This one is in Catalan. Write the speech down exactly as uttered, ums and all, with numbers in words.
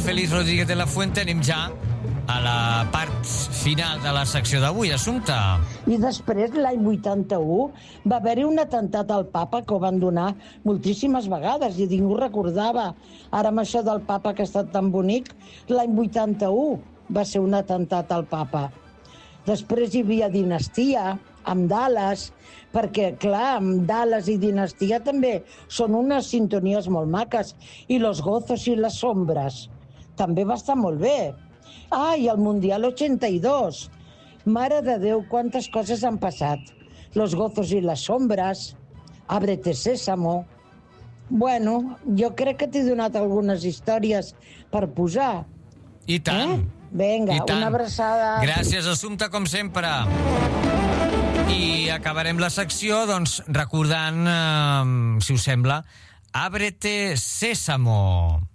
Félix Rodríguez de la Fuente, anem ja a la part final de la secció d'avui. Assumpta. I després, l'any vuitanta-u, va haver-hi un atemptat al papa que ho van donar moltíssimes vegades i ningú recordava. Ara amb això del papa que ha estat tan bonic, l'any vuitanta-u va ser un atemptat al papa. Després hi havia dinastia, amb Dallas, perquè, clar, amb Dallas i dinastia també són unes sintonies molt maques. I Los Gozos y las Sombras també va estar molt bé. Ah, i el Mundial ochenta y dos. Mare de Déu, quantes coses han passat. Los Gozos y las Sombras, Ábrete Sésamo. Bueno, jo crec que t'he donat algunes històries per posar. I tant. Eh? Vinga, I tant. una abraçada. Gràcies, Assumpta, com sempre. I acabarem la secció, doncs, recordant, eh, si us sembla, Ábrete Sésamo.